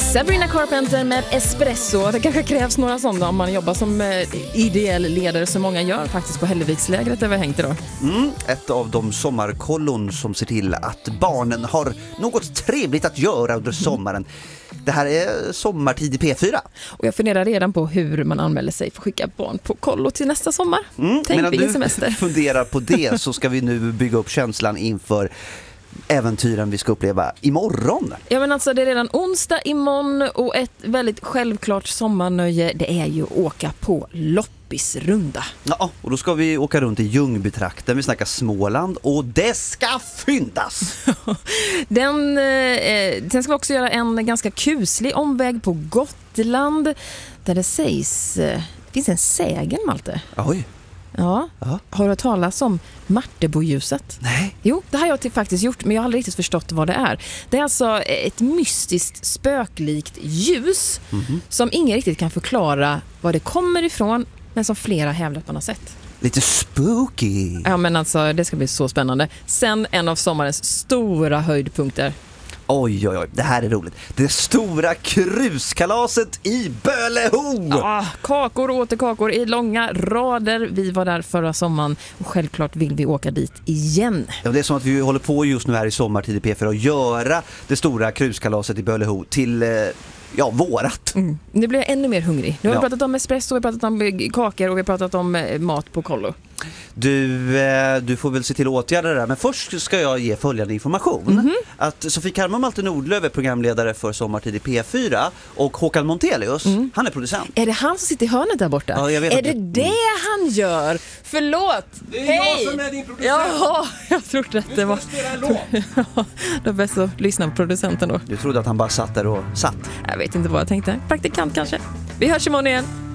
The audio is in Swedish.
Sabrina Carpenter med Espresso. Det kanske krävs några sådana om man jobbar som ideell ledare, som många gör faktiskt på Hällevikslägret där vi hängt idag. Ett av de sommarkollon som ser till att barnen har något trevligt att göra under sommaren. Det här är sommartid i P4. Och jag funderar redan på hur man anmäler sig för att skicka barn på kollo till nästa sommar. Tänk vilken semester. Medan du funderar på det så ska vi nu bygga upp känslan inför äventyren vi ska uppleva imorgon. Ja, men alltså det är redan onsdag imorgon och ett väldigt självklart sommarnöje, det är ju att åka på loppisrunda. Ja, och då ska vi åka runt i Ljungbytrakten, vi snackar Småland och det ska fyndas! Sen ska vi också göra en ganska kuslig omväg på Gotland där det sägs, det finns en sägen, Malte. Oj. Ja. Har du hört talas om Marteboljuset? Nej. Jo, det har jag faktiskt gjort, men jag har aldrig riktigt förstått vad det är. Det är alltså ett mystiskt, spöklikt ljus som ingen riktigt kan förklara var det kommer ifrån, men som flera hävdar att man har sett. Lite spooky. Ja, men alltså det ska bli så spännande. Sen en av sommarens stora höjdpunkter. Oj, det här är roligt. Det stora kruskalaset i Böleho! Ja, kakor och åter kakor i långa rader. Vi var där förra sommaren och självklart vill vi åka dit igen. Ja, det är som att vi håller på just nu här i sommartid i P4 att göra det stora kruskalaset i Böleho till vårat. Nu blir jag ännu mer hungrig. Nu har vi pratat om espresso, vi har pratat om kakor och vi har pratat om mat på kollo. Du får väl se till att åtgärda det där. Men först ska jag ge följande information. Att Sofie Karma och Malte Nordlöf är programledare för Sommartid i P4 och Håkan Montelius, han är producent. Är det han som sitter i hörnet där borta? Ja, jag vet är det han gör? Förlåt! Det är Hej! jag som är din producent. Jaha, jag trodde att det var... spela en låt. Det är bäst att lyssna på producenten då. Du trodde att han bara satt där och satt. Jag vet inte vad jag tänkte. Praktikant kanske. Vi hörs imorgon igen.